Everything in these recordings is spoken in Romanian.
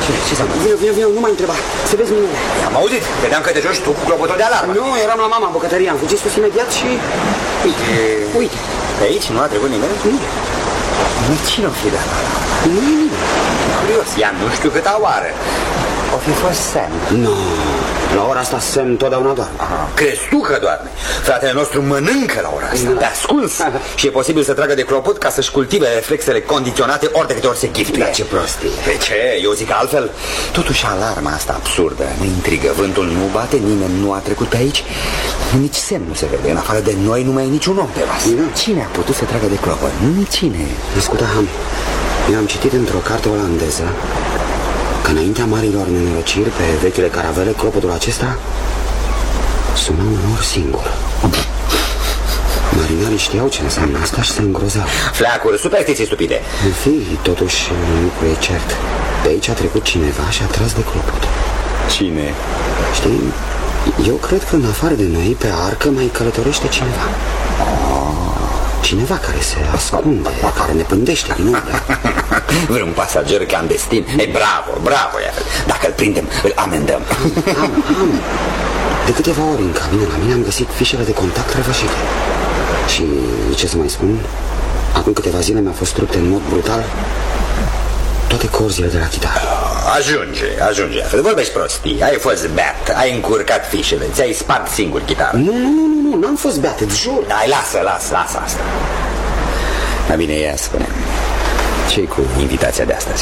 Ce s-a întâmplat? Vino, nu mai întreba. Să vezi minune. Am auzit. Credeam că te joci tu cu clopotul de alarmă. Nu, eram la mama în bucătărie. Am fugit sus imediat și... Uite. Pe aici nu a trecut nimeni? Nu. Cine o fi de alarmă? Nu e nimeni. Curios. Ea nu știu câta oară. O fi fost Sam. Nu. La ora asta Sam totdeauna doarme. Crezi tu că doarme? Fratele nostru mănâncă la ora asta, pe ascuns. Și e posibil să tragă de clopot ca să-și cultive reflexele condiționate ori de câte ori se chiftuie. Da, ce prostie. Pe ce? Eu zic altfel. Totuși alarma asta absurdă ne intrigă. Vântul nu bate, nimeni nu a trecut pe aici. Nici semn nu se vede. În afară de noi nu mai e niciun om pe vas. Cine a putut să tragă de clopot? Cine? Ascultă, Ham, eu am citit într-o carte olandeză că înaintea marilor nenorociri pe vechile caravele, clopotul acesta suna uneori singur. Marinarii știau ce înseamnă asta și se îngrozau. Fleacuri, superstiții stupide. În fi, totuși, lucru e cert. Pe aici a trecut cineva și a tras de clopot. Cine? Știi, eu cred că în afară de noi, pe arcă, mai călătorește cineva. Cineva care se ascunde, care ne pândește din umbră. Vreun pasager clandestin. E bravo, iată. Dacă îl prindem, îl amendăm. Am. De câteva ori în cabină la mine am găsit fișele de contact răvășite. Și ce să mai spun, acum câteva zile mi-au fost rupte în mod brutal toate corzile de la chitară. Ajunge. Vorbești prostii. Ai fost beat, ai încurcat fișele, ți-ai spart singur chitară. Nu, n-am fost beat, îți jur. Hai, lasă asta. Da, bine, ia spune. Ce-i cu invitația de astăzi?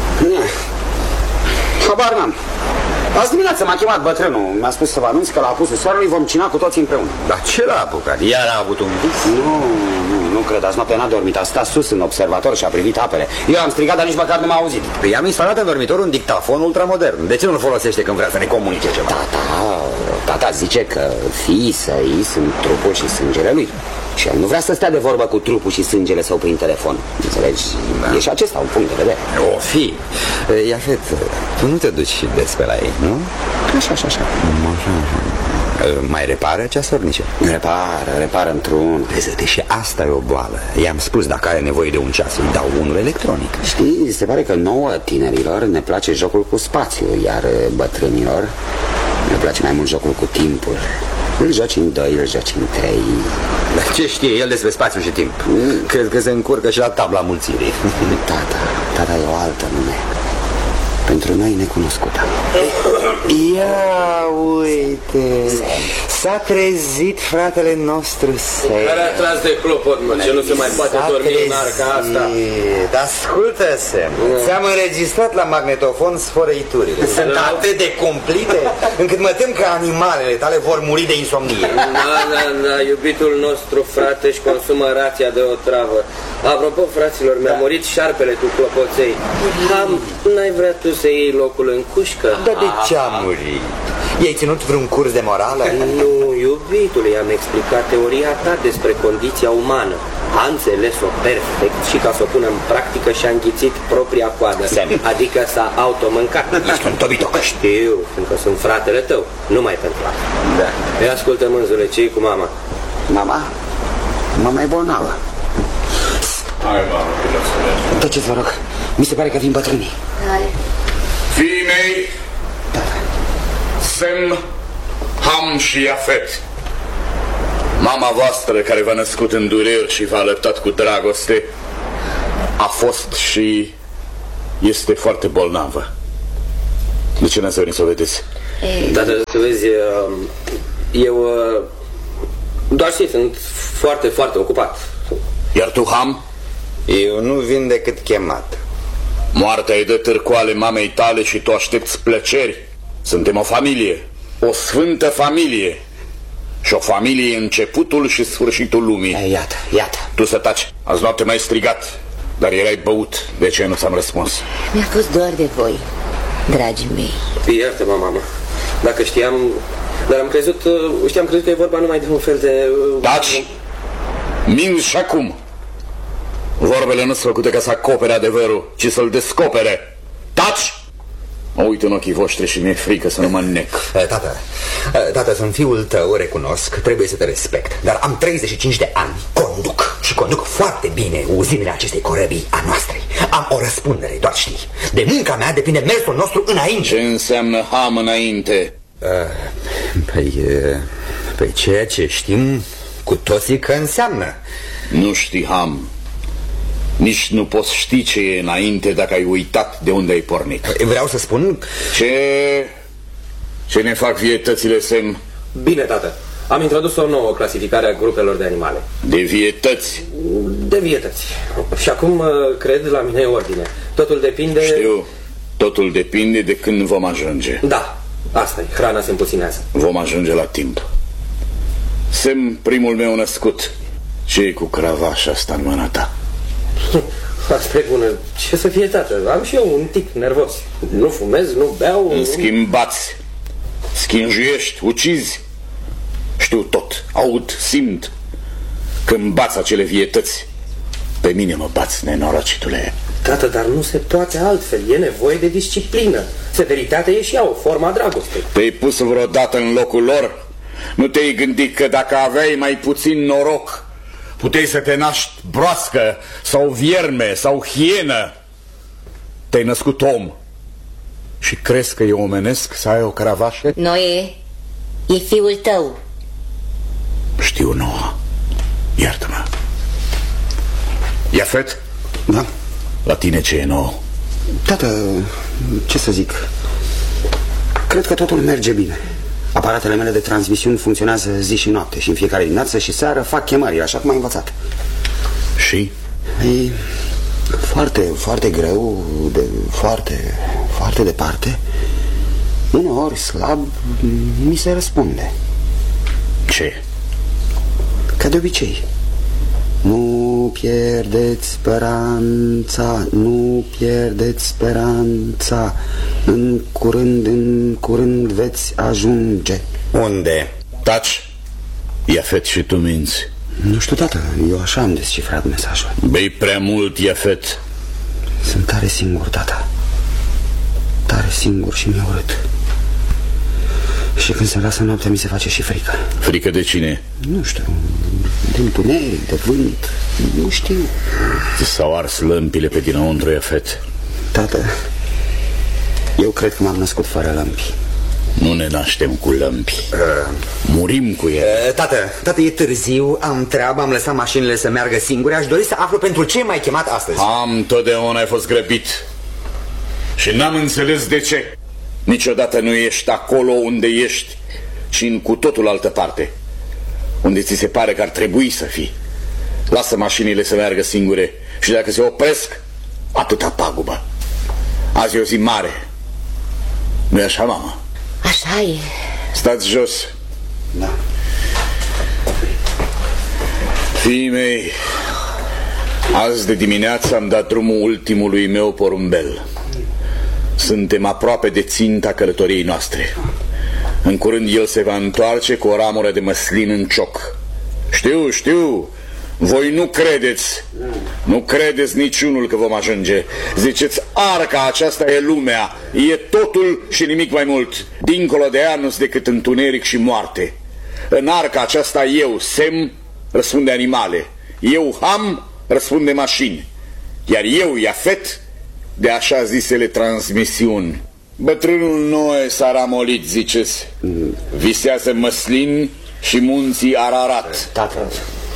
Habar n-am. Azi dimineață m-a chemat bătrânul. Mi-a spus să vă anunț că la apusul soarelui vom cina cu toții împreună. Dar ce l-a apucat? Iar a avut un vis? Nu cred, azi noaptea n-a dormit. A stat sus în observator și a privit apele. Eu am strigat, dar nici măcar nu m-a auzit. Păi am instalat în dormitor un dictafon ultramodern. De ce nu-l folosește când vrea să ne comunice ceva? Tata zice că fiii săi sunt trupul și sângele lui. Și el nu vrea să stea de vorbă cu trupul și sângele său prin telefon. Înțelegi? Da. E și acesta un punct de vedere. O fi. Iafet, tu nu te duci des pe la ei, nu? Așa. Mai repară ceasornice? Repară într-un. Vezi, și asta e o boală. I-am spus, dacă are nevoie de un ceas, îi dau unul electronic. Știi, se pare că nouă tinerilor ne place jocul cu spațiu, iar bătrânilor ne place mai mult jocul cu timpul. Îl joci în 2, îl joci în 3. Dar ce știe el despre spațiu și timp? Cred că se încurcă și la tabla mulțirii. Tata e o altă lume, pentru noi necunoscută. Ia uite, s-a trezit fratele nostru Sam. Care a tras de clopot, mă, ce nu se mai poate dormi în arca asta. Ascultă, Sam, ți-am înregistrat la magnetofon sfărăiturile. Sunt atât de cumplite încât mă tem că animalele tale vor muri de insomnie. Da, iubitul nostru frate își consumă rația de otravă. Apropo, fraților, mi-a murit șarpele cu clopoței. N-ai vrea tu să iei locul în cușcă? Dar de ce a murit? I-ai ținut vreun curs de morală? Nu, iubitule, i-am explicat teoria ta despre condiția umană. A înțeles-o perfect și ca să o pună în practică și-a înghițit propria coadă. Adică s-a automâncat. Ești un tobitoc. Știu, fiindcă sunt fratele tău, numai pentru asta. Da. Ia ascultă, mânzule, ce-i cu mama? Mama e bolnavă. Hai, mamă, Tăceți, vă rog, mi se pare că vin bătrânii. Fiii mei, Sem, Ham și Iafet, mama voastră care v-a născut în dureri și v-a alăptat cu dragoste, a fost și este foarte bolnavă. De ce n-ați venit să o vedeți? Dar să vezi, eu doar știi, sunt foarte, foarte ocupat. Iar tu, Ham? Eu nu vin decât chemat. Moartea îi dă târcoale mamei tale și tu aștepți plăceri. Suntem o familie, o sfântă familie. Și o familie e începutul și sfârșitul lumii. Iată. Tu să taci, azi noapte m-ai strigat, dar erai băut, de ce nu ți-am răspuns? Mi-a fost doar de voi, dragii mei. Iartă-mă, mamă, dacă știam, dar am crezut că e vorba numai de un fel de... Taci! Minți și acum. Vorbele nu sunt făcute ca să acopere adevărul, ci să-l descopere. Taci! Mă uit în ochii voștri și mi-e frică să nu mă înnec. Tată, sunt fiul tău, recunosc, trebuie să te respect. Dar am 35 de ani, conduc. și conduc foarte bine uzinele acestei corăbii a noastre. Am o răspundere, doar știi. De munca mea depinde mersul nostru înainte. Ce înseamnă ham înainte? Păi ceea ce știm cu toții că înseamnă. Nu știi ham. Nici nu poți ști ce e înainte dacă ai uitat de unde ai pornit. Vreau să spun... Ce ne fac vietățile, semn? Bine, tată. Am introdus o nouă clasificare a grupelor de animale. De vietăți? De vietăți. Și acum, cred, la mine e ordine. Totul depinde... Știu. Totul depinde de când vom ajunge. Da, asta e. Hrana se împuținează. Vom ajunge la timp. Semn, primul meu născut. Ce-i cu cravașa asta în mâna ta? Asta e bună. Ce să fie, tată? Am și eu un tic nervos. Nu fumez, nu beau... În schimb bați, schinjuiești, ucizi. Știu tot, aud, simt. Când bați acele vietăți, pe mine mă bați, nenorocitule. Tată, dar nu se poate altfel. E nevoie de disciplină. Severitatea e și ea o formă a dragostei. Te-ai pus vreodată în locul lor? Nu te-ai gândit că dacă aveai mai puțin noroc, puteai să te naști broască sau vierme sau hienă? Te-ai născut om și crezi că e omenesc să ai o cravașă? Noe, e fiul tău. Știu, Noa. Iartă-mă. Iafet? Da? La tine ce e nou? Tată, ce să zic? Cred că totul merge bine. Aparatele mele de transmisiuni funcționează zi și noapte și în fiecare dimineață și seară fac chemări, așa cum am învățat. Și? E foarte, foarte greu, foarte departe. Uneori slab mi se răspunde. Ce? Ca de obicei. Nu pierdeți speranța, nu pierdeți speranța. În curând veți ajunge. Unde? Taci. Iafet, și tu minți. Nu știu, tată, eu așa am descifrat mesajul. Bei prea mult, Iafet. Sunt tare singur, tata. Tare singur și mi-e urât. Și când se lasă noaptea mi se face și frică. Frică de cine? Nu știu, de întuneric, de vânt, nu știu. S-au ars lămpile pe dinăuntru, Iafet. Tată, eu cred că m-am născut fără lămpi. Nu ne naștem cu lămpi. Murim cu ele. Tată, e târziu, am treabă, am lăsat mașinile să meargă singure. Aș dori să aflu pentru ce m-ai chemat astăzi. Totdeauna ai fost grăbit. Și n-am înțeles de ce. Niciodată nu ești acolo unde ești, ci în cu totul altă parte, unde ți se pare că ar trebui să fii. Lasă mașinile să meargă singure și dacă se opresc, atâta pagubă. Azi e o zi mare. Nu-i așa, mamă? Așa e. Stați jos. Da. Fiii mei, azi de dimineață am dat drumul ultimului meu porumbel. Suntem aproape de ținta călătoriei noastre. În curând el se va întoarce cu o ramură de măslin în cioc. Știu, voi nu credeți. Nu credeți niciunul că vom ajunge. Ziceți, arca aceasta e lumea, e totul și nimic mai mult. Dincolo de ea nu-s decât întuneric și moarte. În arca aceasta eu, semn, răspunde animale. Eu, ham, răspunde mașini. Iar eu, Iafet, de așa zisele transmisiuni. Bătrânul Noe s-a ramolit, ziceți. Visează măslin și munții Ararat. Tată.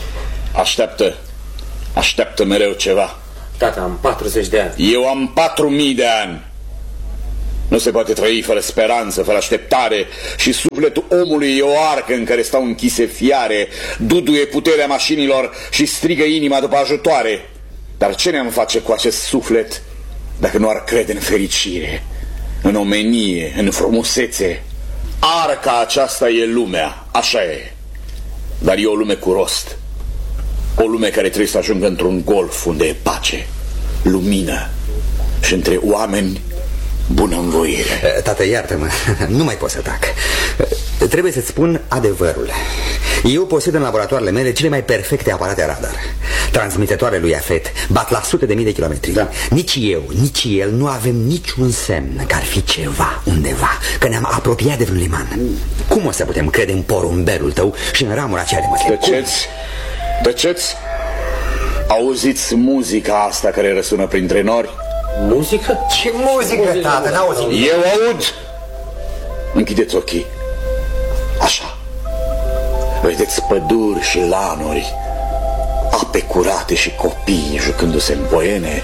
Așteaptă mereu ceva. Tată, am 40 de ani. Eu am 4000 de ani. Nu se poate trăi fără speranță, fără așteptare. Și sufletul omului e o arcă în care stau închise fiare. Duduie puterea mașinilor și strigă inima după ajutoare. Dar ce ne-am face cu acest suflet dacă nu ar crede în fericire, în omenie, în frumusețe? Arca aceasta e lumea, așa e. Dar e o lume cu rost. O lume care trebuie să ajungă într-un golf unde e pace, lumină și între oameni bunăvoire. Tată, iartă-mă, nu mai pot să tac. Trebuie să-ți spun adevărul. Eu posed în laboratoarele mele cele mai perfecte aparate radar. Transmitătoarele lui Iafet bat la sute de mii de kilometri. Da. Nici eu, nici el nu avem niciun semn că ar fi ceva undeva, că ne-am apropiat de vreun liman. Cum o să putem crede în porumbelul tău și în ramura aceea de măslin? Tăceți! Auziți muzica asta care răsună printre nori? Muzică? Ce muzică, tată, n-auzim. Eu aud. Închideți ochii. Așa. Vedeți păduri și lanuri, ape curate și copii jucându-se în poiene.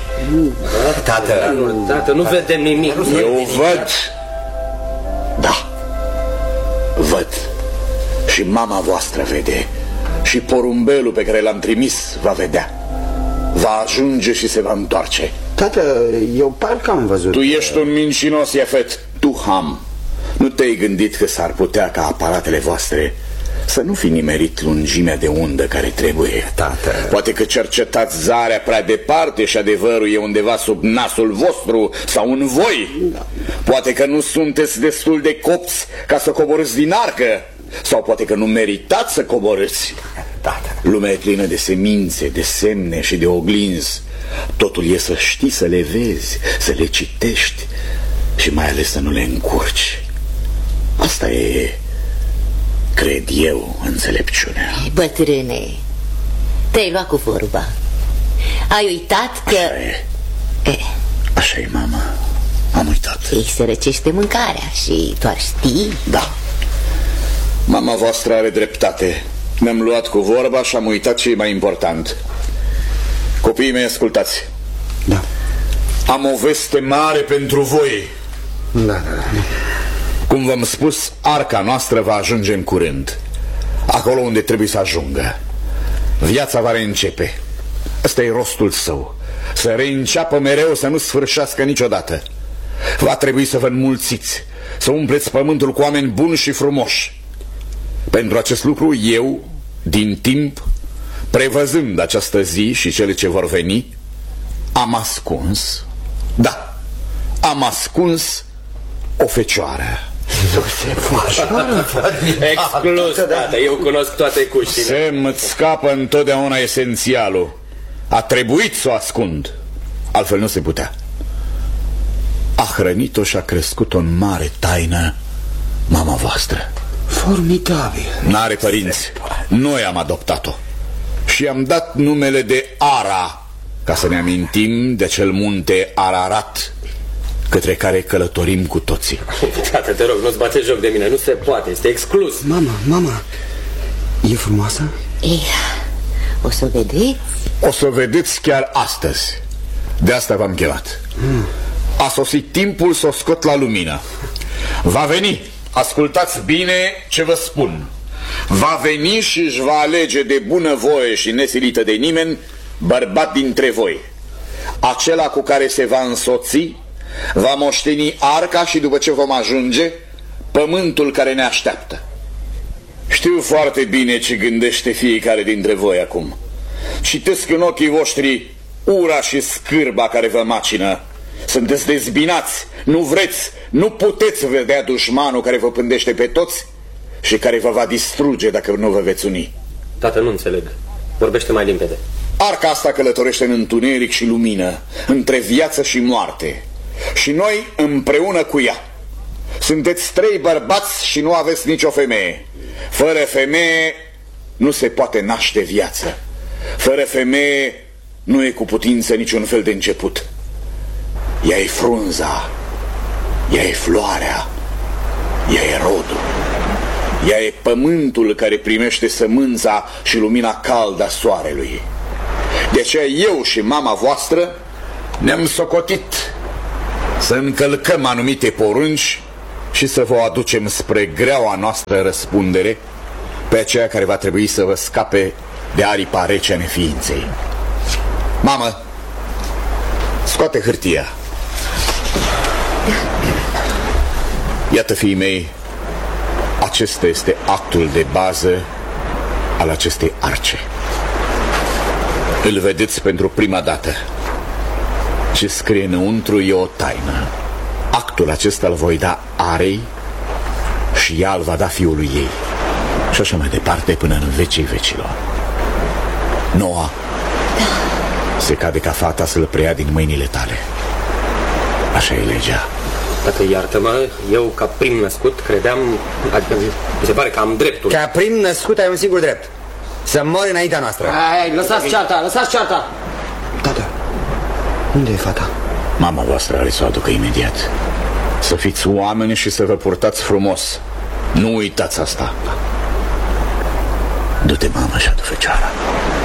Tată, nu vedem nimic. Eu văd. Da, văd. Și mama voastră vede. Și porumbelul pe care l-am trimis va vedea. Va ajunge și se va întoarce. Tată, eu parcă am văzut. Tu ești un mincinos, Iafet. Tu, Ham, nu te-ai gândit că s-ar putea ca aparatele voastre să nu fi nimerit lungimea de undă care trebuie? Tată. Poate că cercetați zarea prea departe și adevărul e undeva sub nasul vostru sau în voi. Poate că nu sunteți destul de copți ca să coborâți din arcă. Sau poate că nu meritați să coborâți. Lumea e plină de semințe, de semne și de oglinzi. Totul e să știi să le vezi, să le citești și mai ales să nu le încurci. Asta e, cred eu, înțelepciunea. Bătrâne, te-ai luat cu vorba. Ai uitat că... Așa e. Așa e, mama. Am uitat. Îi se răcește mâncarea și tu ar ști. Da. Mama voastră are dreptate. Ne-am luat cu vorba și am uitat ce e mai important. Copiii mei, ascultați. Da. Am o veste mare pentru voi. Da. Cum v-am spus, arca noastră va ajunge în curând, acolo unde trebuie să ajungă. Viața va reîncepe. Ăsta e rostul său. Să reînceapă mereu, să nu sfârșească niciodată. Va trebui să vă înmulțiți, să umpleți pământul cu oameni buni și frumoși. Pentru acest lucru eu, din timp, prevăzând această zi și cele ce vor veni, am ascuns, da, am ascuns o fecioară. Exclus, tată, eu cunosc toate cuștile. Să-mi scapă întotdeauna esențialul. A trebuit să o ascund, altfel nu se putea. A hrănit-o și a crescut-o în mare taină mama voastră. Formidabil. N-are părinți. Noi am adoptat-o și am dat numele de Ara, ca să ne amintim de acel munte Ararat către care călătorim cu toții. Tată, te rog, nu-ți bate joc de mine, nu se poate, este exclus. Mama, e frumoasă? O să vedeți. O să vedeți chiar astăzi. De asta v-am chemat. A sosit timpul să o scot la lumină. Va veni. Ascultați bine ce vă spun. Va veni și își va alege de bunăvoie și nesilită de nimeni bărbat dintre voi. Acela cu care se va însoți va moșteni arca și după ce vom ajunge, pământul care ne așteaptă. Știu foarte bine ce gândește fiecare dintre voi acum. Citesc în ochii voștri ura și scârba care vă macină. Sunteți dezbinați, nu vreți, nu puteți vedea dușmanul care vă pândește pe toți și care vă va distruge dacă nu vă veți uni. Tată, nu înțeleg. Vorbește mai limpede. Arca asta călătorește în întuneric și lumină, între viață și moarte. Și noi împreună cu ea. Sunteți 3 bărbați și nu aveți nicio femeie. Fără femeie nu se poate naște viață. Fără femeie nu e cu putință niciun fel de început. Ea e frunza, ea e floarea, ea e rodul, ea e pământul care primește sămânța și lumina caldă a soarelui. De aceea eu și mama voastră ne-am socotit să încălcăm anumite porunci și să vă aducem spre greaua noastră răspundere pe aceea care va trebui să vă scape de aripa rece a neființei. Mamă, scoate hârtia. Iată, fiii mei, acesta este actul de bază al acestei arce. Îl vedeți pentru prima dată. Ce scrie înăuntru e o taină. Actul acesta îl voi da Arei și ea îl va da fiului ei. Și așa mai departe până în vecii vecilor. Noa se cade ca fata să-l preia din mâinile tale. Așa e legea. Tată, iartă-mă, eu ca prim născut credeam, adică mi se pare că am dreptul. Ca prim născut ai un singur drept: să mori înaintea noastră. Hai, lăsați cearta, lăsați cearta. Unde e fata? Mama voastră are să o aducă imediat. Să fiți oameni și să vă purtați frumos. Nu uitați asta. Du-te, mamă, și adu fecioara.